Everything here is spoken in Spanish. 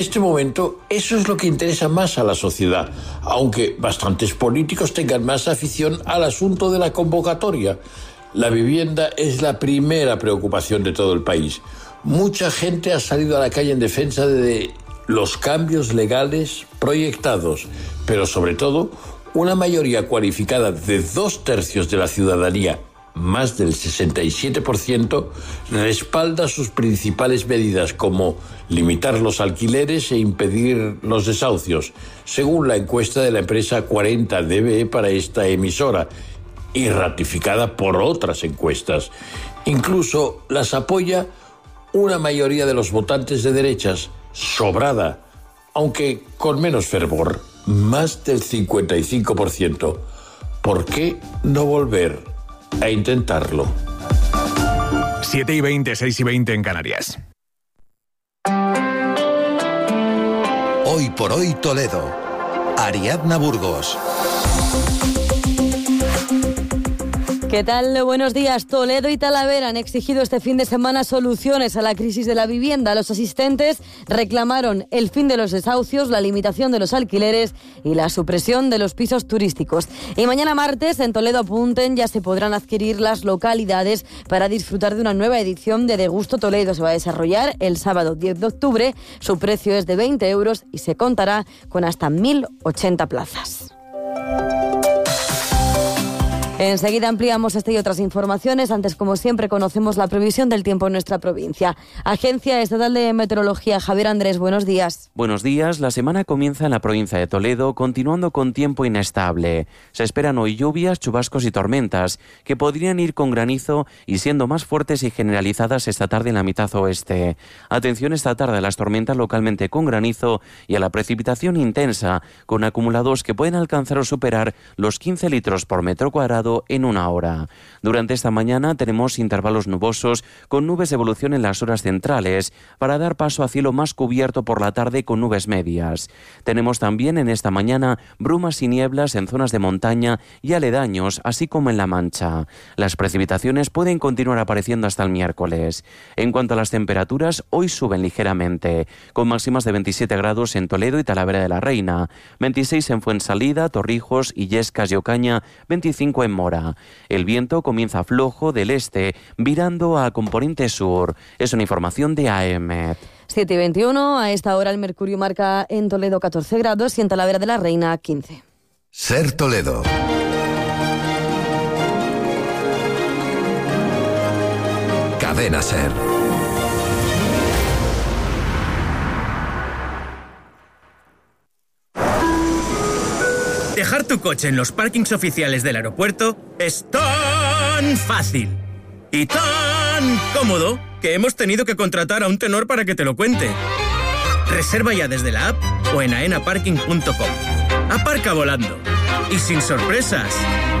En este momento, eso es lo que interesa más a la sociedad, aunque bastantes políticos tengan más afición al asunto de la convocatoria. La vivienda es la primera preocupación de todo el país. Mucha gente ha salido a la calle en defensa de los cambios legales proyectados, pero sobre todo, una mayoría cualificada de 2/3 de la ciudadanía, más del 67%, respalda sus principales medidas como limitar los alquileres e impedir los desahucios, según la encuesta de la empresa 40DBE para esta emisora, y ratificada por otras encuestas. Incluso las apoya una mayoría de los votantes de derechas, sobrada, aunque con menos fervor, más del 55%. ¿Por qué no volver a intentarlo? 7:20, 6:20 en Canarias. Hoy por hoy Toledo. Ariadna Burgos. ¿Qué tal? Buenos días. Toledo y Talavera han exigido este fin de semana soluciones a la crisis de la vivienda. Los asistentes reclamaron el fin de los desahucios, la limitación de los alquileres y la supresión de los pisos turísticos. Y mañana martes en Toledo Apunten ya se podrán adquirir las localidades para disfrutar de una nueva edición de Degusto Toledo. Se va a desarrollar el sábado 10 de octubre. Su precio es de 20 euros y se contará con hasta 1.080 plazas. Enseguida ampliamos esta y otras informaciones. Antes, como siempre, conocemos la previsión del tiempo en nuestra provincia. Agencia Estatal de Meteorología, Javier Andrés, buenos días. Buenos días. La semana comienza en la provincia de Toledo, continuando con tiempo inestable. Se esperan hoy lluvias, chubascos y tormentas, que podrían ir con granizo y siendo más fuertes y generalizadas esta tarde en la mitad oeste. Atención esta tarde a las tormentas localmente con granizo y a la precipitación intensa, con acumulados que pueden alcanzar o superar los 15 litros por metro cuadrado en una hora. Durante esta mañana tenemos intervalos nubosos con nubes de evolución en las horas centrales para dar paso a cielo más cubierto por la tarde con nubes medias. Tenemos también en esta mañana brumas y nieblas en zonas de montaña y aledaños, así como en La Mancha. Las precipitaciones pueden continuar apareciendo hasta el miércoles. En cuanto a las temperaturas, hoy suben ligeramente, con máximas de 27 grados en Toledo y Talavera de la Reina, 26 en Fuensalida, Torrijos, Illescas y Ocaña, 25 en Mora. El viento comienza flojo del este, virando a componente sur. Es una información de AEMET. 7:21, a esta hora el mercurio marca en Toledo 14 grados y en Talavera de la Reina 15. Ser Toledo. Cadena Ser. Dejar tu coche en los parkings oficiales del aeropuerto es tan fácil y tan cómodo que hemos tenido que contratar a un tenor para que te lo cuente. Reserva ya desde la app o en aenaparking.com. Aparca volando y sin sorpresas.